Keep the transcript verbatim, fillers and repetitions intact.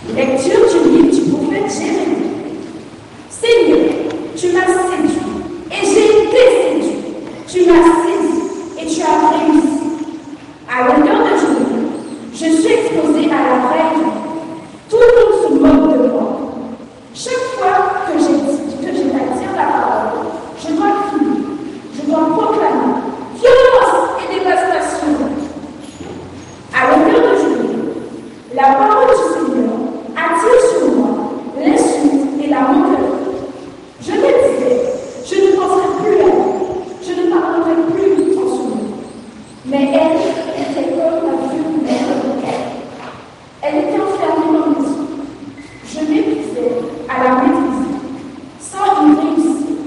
Lecture du livre du prophète Jérémie. Seigneur, tu m'as séduit et j'ai été séduit. Tu m'as saisi et tu as réussi. À l'honneur de Dieu, je suis exposée à la règle. Tout le monde se moque de moi. Chaque fois que j'ai que j'ai à dire la parole, je dois crier, je dois proclamer violence et dévastation. À l'honneur de Dieu, la parole